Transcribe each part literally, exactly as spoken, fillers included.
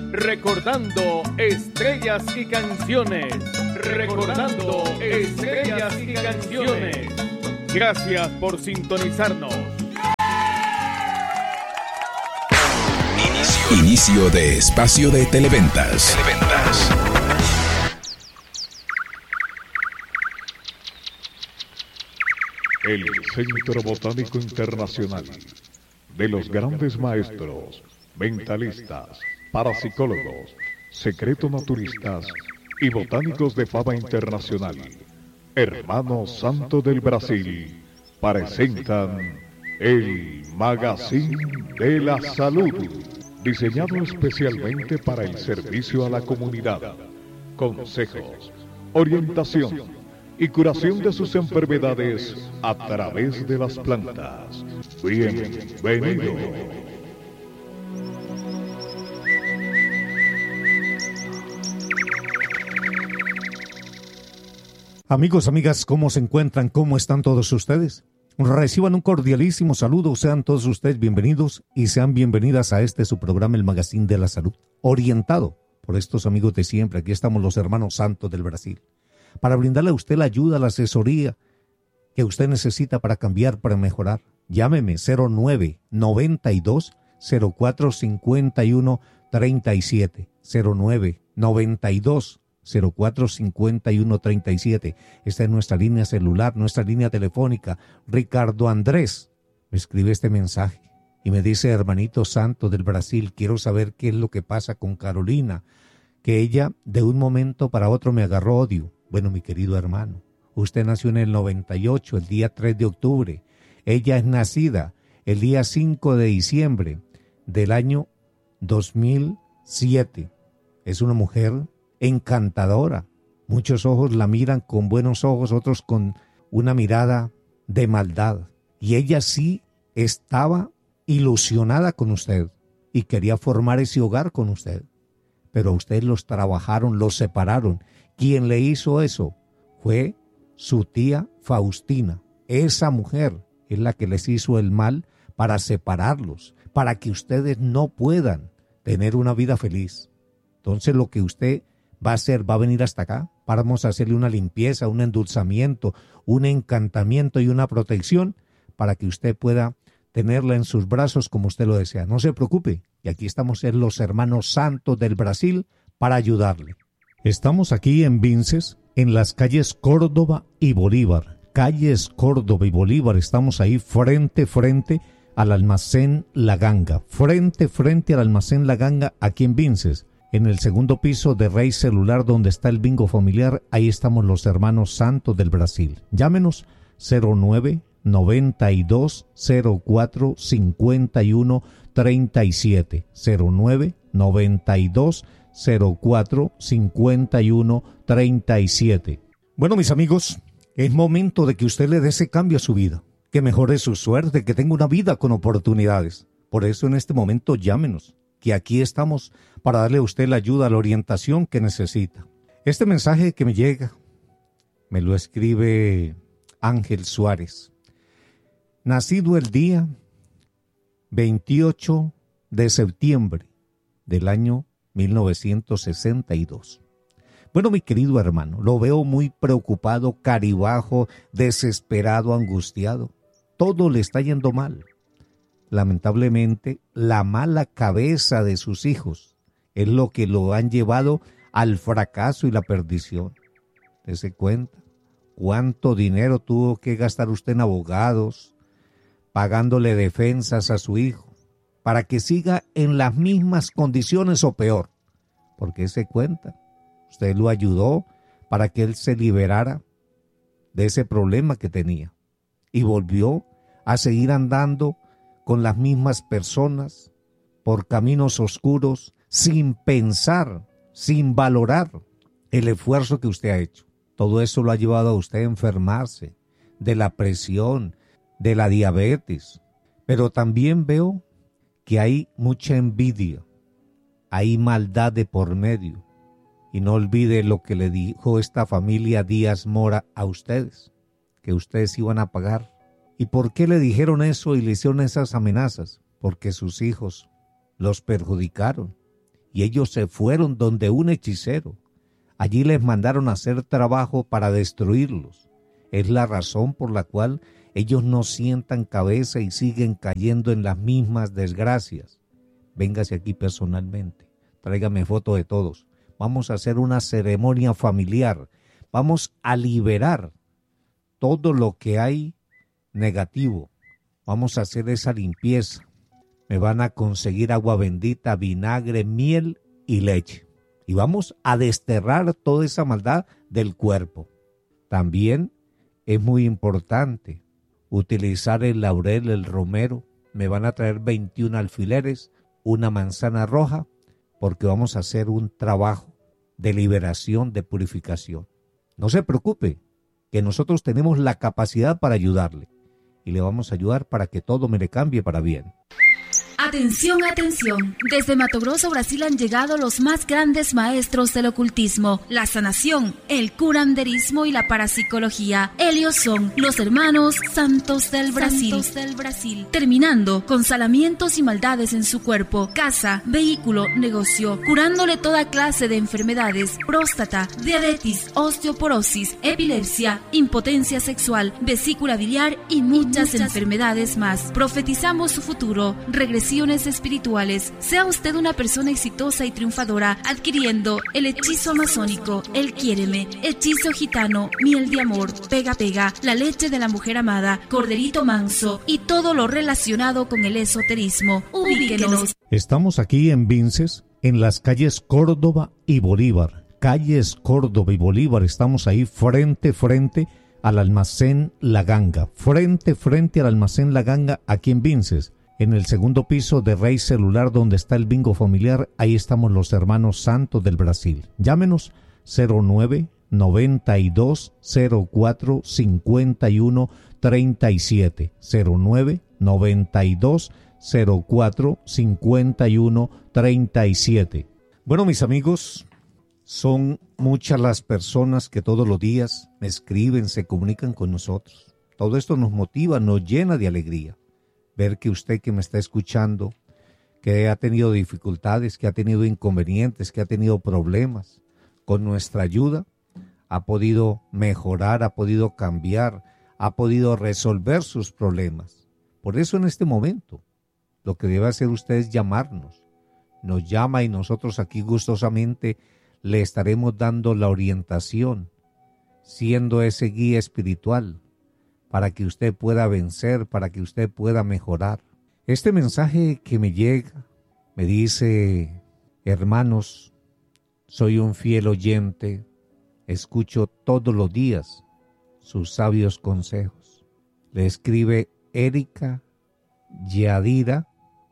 Recordando estrellas y canciones. Recordando estrellas y canciones. Gracias por sintonizarnos. Inicio, Inicio de espacio de Televentas. Televentas. El Centro Botánico Internacional de los grandes maestros, mentalistas, parapsicólogos, secreto-naturistas y botánicos de fama internacional, Hermanos Santo del Brasil, presentan el Magazine de la Salud, diseñado especialmente para el servicio a la comunidad, consejos, orientación y curación de sus enfermedades a través de las plantas. Bienvenido. Amigos, amigas, ¿cómo se encuentran? ¿Cómo están todos ustedes? Reciban un cordialísimo saludo, sean todos ustedes bienvenidos y sean bienvenidas a este su programa, el Magazine de la Salud, orientado por estos amigos de siempre. Aquí estamos los hermanos santos del Brasil, para brindarle a usted la ayuda, la asesoría que usted necesita para cambiar, para mejorar. Llámeme cero nueve noventa y dos cero cuatro cincuenta y uno treinta y siete, cero nueve noventa y dos cero cuatro cincuenta y uno treinta y siete. Esta es nuestra línea celular, nuestra línea telefónica. Ricardo Andrés me escribe este mensaje y me dice: hermanito santo del Brasil, quiero saber qué es lo que pasa con Carolina, que ella de un momento para otro me agarró odio. Bueno, mi querido hermano, usted nació en el noventa y ocho, el día tres de octubre. Ella es nacida el día cinco de diciembre del año dos mil siete. Es una mujer encantadora. Muchos ojos la miran con buenos ojos, otros con una mirada de maldad. Y ella sí estaba ilusionada con usted y quería formar ese hogar con usted. Pero ustedes los trabajaron, los separaron. Quien le hizo eso fue su tía Faustina. Esa mujer es la que les hizo el mal para separarlos, para que ustedes no puedan tener una vida feliz. Entonces lo que usted va a hacer, va a venir hasta acá. Vamos a hacerle una limpieza, un endulzamiento, un encantamiento y una protección para que usted pueda tenerla en sus brazos como usted lo desea. No se preocupe, y aquí estamos en los hermanos santos del Brasil para ayudarle. Estamos aquí en Vinces, en las calles Córdoba y Bolívar. Calles Córdoba y Bolívar, estamos ahí frente, frente al almacén La Ganga. Frente, frente al almacén La Ganga, aquí en Vinces. En el segundo piso de Rey Celular, donde está el bingo familiar, ahí estamos los hermanos santos del Brasil. Llámenos cero nueve noventa y dos cero cuatro cincuenta y uno treinta y siete, cero nueve noventa y dos cero cuatro cincuenta y uno treinta y siete. Bueno, mis amigos, es momento de que usted le dé ese cambio a su vida, que mejore su suerte, que tenga una vida con oportunidades. Por eso en este momento llámenos, que aquí estamos para darle a usted la ayuda, la orientación que necesita. Este mensaje que me llega, me lo escribe Ángel Suárez. Nacido el día veintiocho de septiembre del año mil novecientos sesenta y dos. Bueno, mi querido hermano, lo veo muy preocupado, caribajo, desesperado, angustiado. Todo le está yendo mal. Lamentablemente, la mala cabeza de sus hijos es lo que lo han llevado al fracaso y la perdición. Dese cuenta cuánto dinero tuvo que gastar usted en abogados, pagándole defensas a su hijo, para que siga en las mismas condiciones o peor. Porque se cuenta, usted lo ayudó para que él se liberara de ese problema que tenía y volvió a seguir andando con las mismas personas por caminos oscuros, sin pensar, sin valorar el esfuerzo que usted ha hecho. Todo eso lo ha llevado a usted a enfermarse de la presión, de la diabetes. Pero también veo que hay mucha envidia, hay maldad de por medio. Y no olvide lo que le dijo esta familia Díaz Mora a ustedes, que ustedes iban a pagar. ¿Y por qué le dijeron eso y le hicieron esas amenazas? Porque sus hijos los perjudicaron y ellos se fueron donde un hechicero. Allí les mandaron a hacer trabajo para destruirlos. Es la razón por la cual ellos no sientan cabeza y siguen cayendo en las mismas desgracias. Véngase aquí personalmente, tráigame foto de todos. Vamos a hacer una ceremonia familiar. Vamos a liberar todo lo que hay negativo. Vamos a hacer esa limpieza. Me van a conseguir agua bendita, vinagre, miel y leche. Y vamos a desterrar toda esa maldad del cuerpo. También es muy importante utilizar el laurel, el romero. Me van a traer veintiún alfileres, una manzana roja, porque vamos a hacer un trabajo de liberación, de purificación. No se preocupe, que nosotros tenemos la capacidad para ayudarle y le vamos a ayudar para que todo me le cambie para bien. Atención, atención. Desde Mato Grosso, Brasil han llegado los más grandes maestros del ocultismo, la sanación, el curanderismo y la parapsicología. Ellos son los hermanos Santos del Brasil. Santos del Brasil. Terminando con salamientos y maldades en su cuerpo, casa, vehículo, negocio, curándole toda clase de enfermedades, próstata, diabetes, osteoporosis, epilepsia, impotencia sexual, vesícula biliar y muchas, muchas enfermedades más. Profetizamos su futuro, regresiones espirituales. Sea usted una persona exitosa y triunfadora adquiriendo el hechizo masónico, el quiéreme, hechizo gitano, miel de amor, pega pega, la leche de la mujer amada, corderito manso y todo lo relacionado con el esoterismo. Ubíquenos. Estamos aquí en Vinces, en las calles Córdoba y Bolívar. Calles Córdoba y Bolívar, estamos ahí frente frente al almacén La Ganga. Frente frente al almacén La Ganga aquí en Vinces. En el segundo piso de Rey Celular, donde está el bingo familiar, ahí estamos los hermanos Santos del Brasil. Llámenos cero nueve noventa y dos cero cuatro cincuenta y uno treinta y siete. cero nueve noventa y dos cero cuatro cincuenta y uno treinta y siete. Bueno, mis amigos, son muchas las personas que todos los días me escriben, se comunican con nosotros. Todo esto nos motiva, nos llena de alegría. Ver que usted que me está escuchando, que ha tenido dificultades, que ha tenido inconvenientes, que ha tenido problemas, con nuestra ayuda ha podido mejorar, ha podido cambiar, ha podido resolver sus problemas. Por eso en este momento lo que debe hacer usted es llamarnos. Nos llama y nosotros aquí gustosamente le estaremos dando la orientación, siendo ese guía espiritual, para que usted pueda vencer, para que usted pueda mejorar. Este mensaje que me llega me dice: hermanos, soy un fiel oyente, escucho todos los días sus sabios consejos. Le escribe Erika Yadira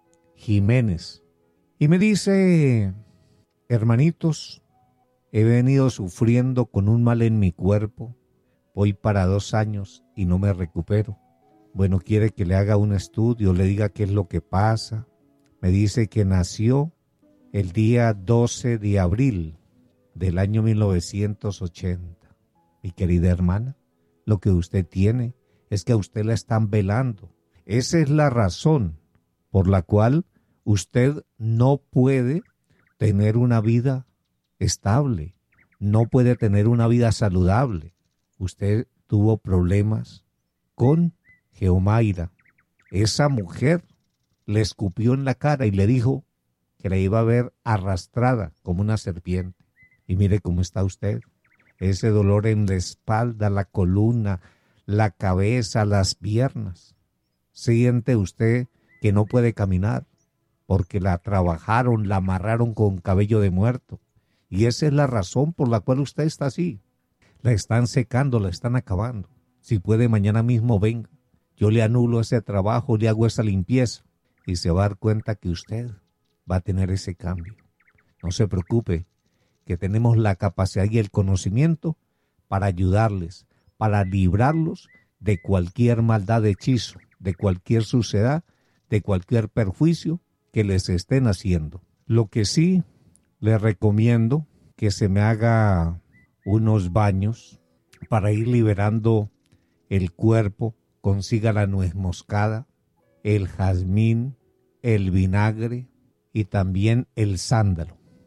Jiménez y me dice: hermanitos, he venido sufriendo con un mal en mi cuerpo. Voy para dos años y no me recupero. Bueno, quiere que le haga un estudio, le diga qué es lo que pasa. Me dice que nació el día doce de abril del año mil novecientos ochenta. Mi querida hermana, lo que usted tiene es que a usted la están velando. Esa es la razón por la cual usted no puede tener una vida estable, no puede tener una vida saludable. Usted tuvo problemas con Geomaira. Esa mujer le escupió en la cara y le dijo que la iba a ver arrastrada como una serpiente. Y mire cómo está usted. Ese dolor en la espalda, la columna, la cabeza, las piernas. Siente usted que no puede caminar porque la trabajaron, la amarraron con cabello de muerto. Y esa es la razón por la cual usted está así. La están secando, la están acabando. Si puede, mañana mismo venga. Yo le anulo ese trabajo, le hago esa limpieza y se va a dar cuenta que usted va a tener ese cambio. No se preocupe, que tenemos la capacidad y el conocimiento para ayudarles, para librarlos de cualquier maldad de hechizo, de cualquier suciedad, de cualquier perjuicio que les estén haciendo. Lo que sí les recomiendo que se me haga unos baños para ir liberando el cuerpo. Consiga la nuez moscada, el jazmín, el vinagre y también el sándalo.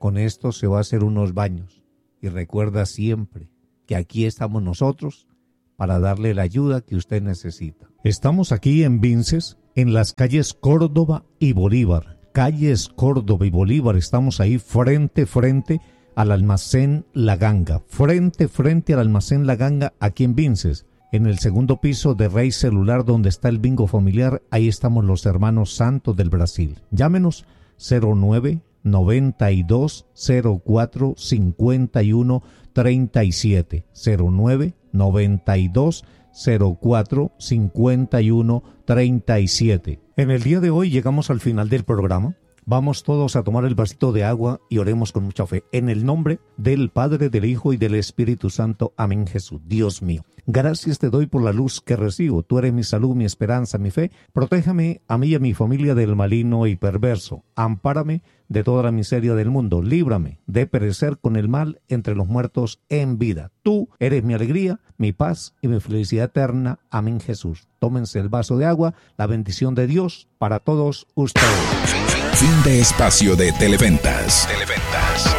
Con esto se va a hacer unos baños. Y recuerda siempre que aquí estamos nosotros para darle la ayuda que usted necesita. Estamos aquí en Vinces, en las calles Córdoba y Bolívar. Calles Córdoba y Bolívar, estamos ahí frente, frente al almacén La Ganga. Frente, frente al almacén La Ganga, aquí en Vinces. En el segundo piso de Rey Celular, donde está el bingo familiar, ahí estamos los hermanos Santos del Brasil. Llámenos cero nueve noventa y dos cero cuatro cincuenta y uno treinta y siete, cero nueve noventa y dos cero cuatro cincuenta y uno treinta y siete. En el día de hoy llegamos al final del programa. Vamos todos a tomar el vasito de agua y oremos con mucha fe. En el nombre del Padre, del Hijo y del Espíritu Santo. Amén, Jesús. Dios mío, gracias te doy por la luz que recibo. Tú eres mi salud, mi esperanza, mi fe. Protéjame a mí y a mi familia del maligno y perverso. Ampárame de toda la miseria del mundo. Líbrame de perecer con el mal entre los muertos en vida. Tú eres mi alegría, mi paz y mi felicidad eterna. Amén, Jesús. Tómense el vaso de agua. La bendición de Dios para todos ustedes. Fin de espacio de Televentas. Televentas.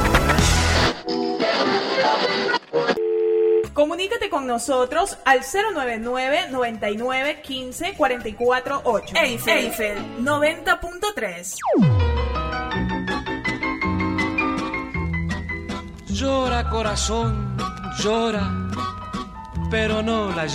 Comunícate con nosotros al cero nueve nueve, noventa y nueve, quince, cuarenta y cuatro, ocho. Eiffel, Eiffel noventa punto tres. Llora, corazón, llora, pero no la llama.